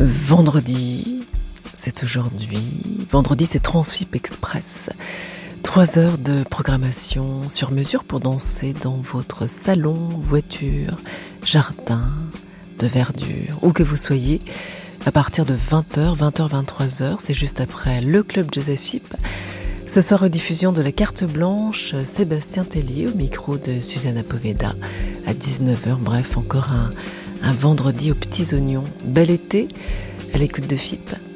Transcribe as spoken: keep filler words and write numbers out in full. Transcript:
Vendredi, c'est aujourd'hui. Vendredi, c'est Transfip Express. Trois heures de programmation sur mesure pour danser dans votre salon, voiture, jardin, de verdure, où que vous soyez. À partir de vingt heures, vingt heures, vingt-trois heures, c'est juste après le Club Joséphip. Ce soir, rediffusion de la carte blanche, Sébastien Tellier au micro de Susanna Poveda à dix-neuf heures. Bref, encore un, un vendredi aux petits oignons. Bel été, à l'écoute de F I P.